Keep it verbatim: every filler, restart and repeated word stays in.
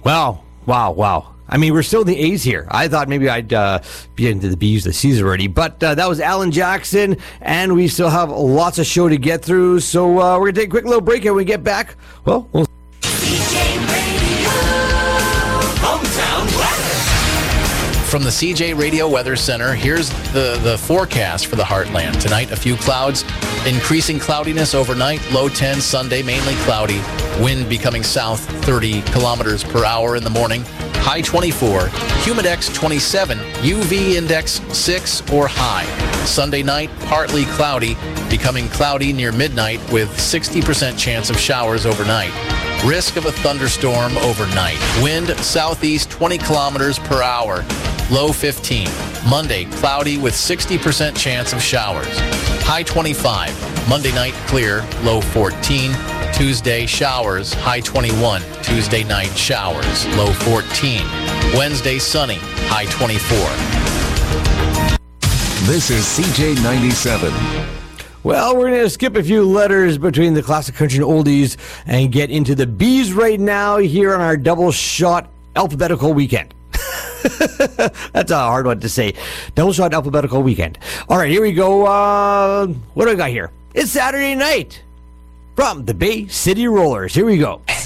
Wow, wow, wow. I mean, we're still in the A's here. I thought maybe I'd uh, be into the B's this season already. But uh, that was Alan Jackson, and we still have lots of show to get through. So uh, we're going to take a quick little break, and when we get back, well, we'll... C J Radio, Hometown Weather. From the C J Radio Weather Center, here's the, the forecast for the Heartland. Tonight, a few clouds, increasing cloudiness overnight, low ten, Sunday, mainly cloudy. Wind becoming south thirty kilometers per hour in the morning. High twenty-four, Humidex twenty-seven, U V index six or high. Sunday night, partly cloudy, becoming cloudy near midnight with sixty percent chance of showers overnight. Risk of a thunderstorm overnight. Wind southeast twenty kilometers per hour. Low fifteen. Monday, cloudy with sixty percent chance of showers. High twenty-five. Monday night, clear. Low fourteen. Tuesday, showers. High twenty-one. Tuesday night, showers. Low fourteen. Wednesday, sunny. High twenty-four. This is C J ninety-seven. Well, we're going to skip a few letters between the classic country and oldies and get into the B's right now here on our double shot alphabetical weekend. That's a hard one to say. Double shot alphabetical weekend. All right, here we go. Uh, what do I got here? It's Saturday night from the Bay City Rollers. Here we go.